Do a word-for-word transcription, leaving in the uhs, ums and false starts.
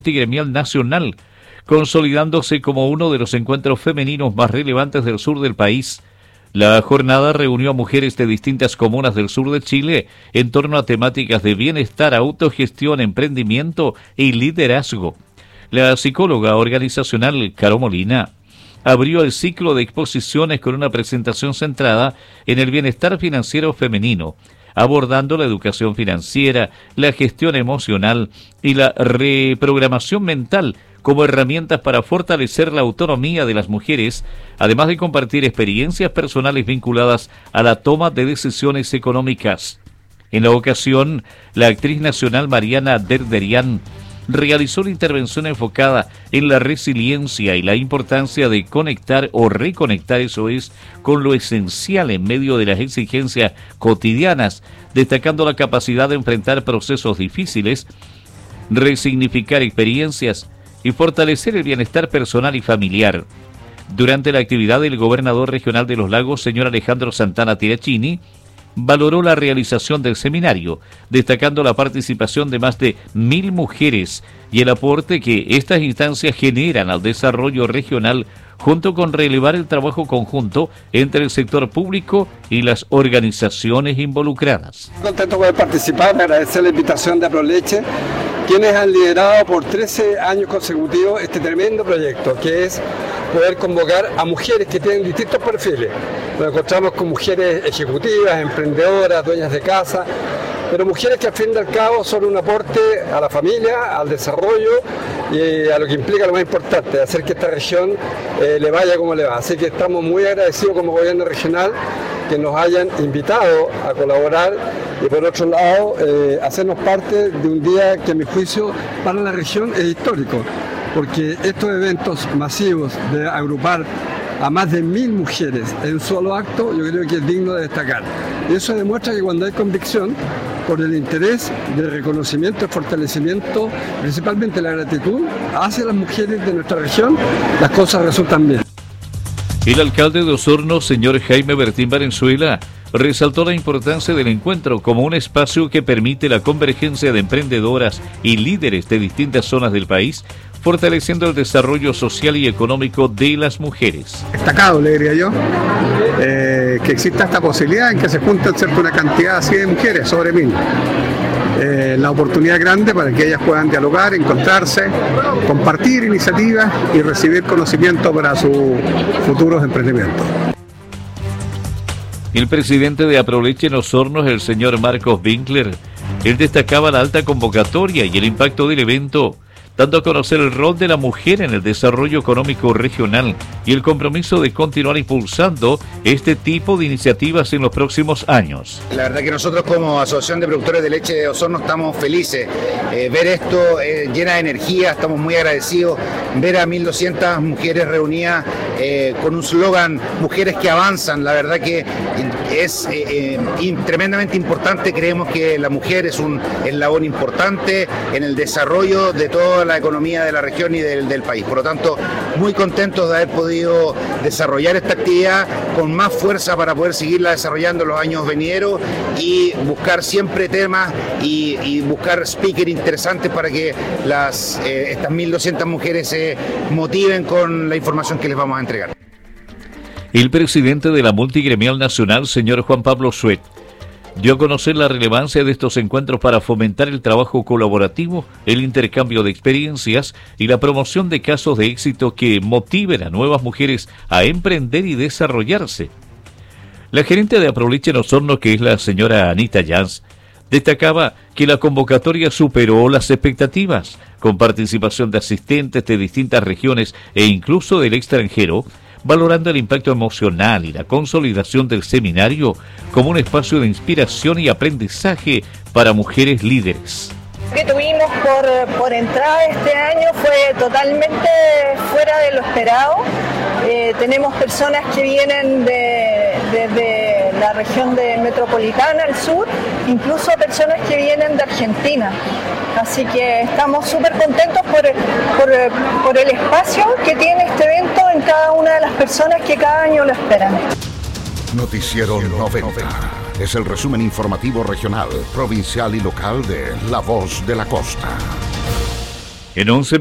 Gremial Nacional, consolidándose como uno de los encuentros femeninos más relevantes del sur del país. La jornada reunió a mujeres de distintas comunas del sur de Chile en torno a temáticas de bienestar, autogestión, emprendimiento y liderazgo. La psicóloga organizacional Caro Molina abrió el ciclo de exposiciones con una presentación centrada en el bienestar financiero femenino, abordando la educación financiera, la gestión emocional y la reprogramación mental como herramientas para fortalecer la autonomía de las mujeres, además de compartir experiencias personales vinculadas a la toma de decisiones económicas. En la ocasión, la actriz nacional Mariana Derderian realizó una intervención enfocada en la resiliencia y la importancia de conectar o reconectar, eso es, con lo esencial en medio de las exigencias cotidianas, destacando la capacidad de enfrentar procesos difíciles, resignificar experiencias y fortalecer el bienestar personal y familiar. Durante la actividad, el gobernador regional de Los Lagos, señor Alejandro Santana Tirachini, valoró la realización del seminario, destacando la participación de más de mil mujeres y el aporte que estas instancias generan al desarrollo regional, junto con relevar el trabajo conjunto entre el sector público y las organizaciones involucradas. Contento de poder participar, agradecer la invitación de Aproleche, quienes han liderado por trece años consecutivos este tremendo proyecto, que es poder convocar a mujeres que tienen distintos perfiles. Nos encontramos con mujeres ejecutivas, emprendedoras, dueñas de casa, pero mujeres que al fin y al cabo son un aporte a la familia, al desarrollo y a lo que implica lo más importante, hacer que esta región eh, le vaya como le va. Así que estamos muy agradecidos como gobierno regional que nos hayan invitado a colaborar y por otro lado eh, hacernos parte de un día que a mi juicio para la región es histórico, porque estos eventos masivos de agrupar a más de mil mujeres en un solo acto, yo creo que es digno de destacar. Y eso demuestra que cuando hay convicción, por el interés de reconocimiento, de fortalecimiento, principalmente la gratitud hacia las mujeres de nuestra región, las cosas resultan bien. El alcalde de Osorno, señor Jaime Bertín Valenzuela, resaltó la importancia del encuentro como un espacio que permite la convergencia de emprendedoras y líderes de distintas zonas del país, fortaleciendo el desarrollo social y económico de las mujeres. Destacado, le diría yo, eh, que exista esta posibilidad en que se junten cierta una cantidad así de mujeres, sobre mil. Eh, la oportunidad grande para que ellas puedan dialogar, encontrarse, compartir iniciativas y recibir conocimiento para sus futuros emprendimientos. El presidente de Aproleche en Osorno, el señor Marcos Winkler, él destacaba la alta convocatoria y el impacto del evento, dando a conocer el rol de la mujer en el desarrollo económico regional y el compromiso de continuar impulsando este tipo de iniciativas en los próximos años. La verdad que nosotros como Asociación de Productores de Leche de Osorno estamos felices. Eh, ver esto eh, llena de energía, estamos muy agradecidos. Ver a mil doscientas mujeres reunidas eh, con un slogan, mujeres que avanzan, la verdad que es eh, eh, tremendamente importante. Creemos que la mujer es un eslabón importante en el desarrollo de toda la economía de la región y del, del país. Por lo tanto, muy contentos de haber podido desarrollar esta actividad con más fuerza para poder seguirla desarrollando en los años venideros y buscar siempre temas y, y buscar speakers interesantes para que las, eh, estas mil doscientas mujeres se motiven con la información que les vamos a entregar. El presidente de la Multigremial Nacional, señor Juan Pablo Suet, dio a conocer la relevancia de estos encuentros para fomentar el trabajo colaborativo, el intercambio de experiencias y la promoción de casos de éxito que motiven a nuevas mujeres a emprender y desarrollarse. La gerente de Aproleche en Osorno, que es la señora Anita Jans, destacaba que la convocatoria superó las expectativas, con participación de asistentes de distintas regiones e incluso del extranjero, valorando el impacto emocional y la consolidación del seminario como un espacio de inspiración y aprendizaje para mujeres líderes. Que tuvimos por, por entrada este año fue totalmente fuera de lo esperado. Eh, tenemos personas que vienen de, desde la región de metropolitana al sur, incluso personas que vienen de Argentina. Así que estamos súper contentos por, por, por el espacio que tiene este evento en cada una de las personas que cada año lo esperan. Noticiero noventa. Es el resumen informativo regional, provincial y local de La Voz de la Costa. En once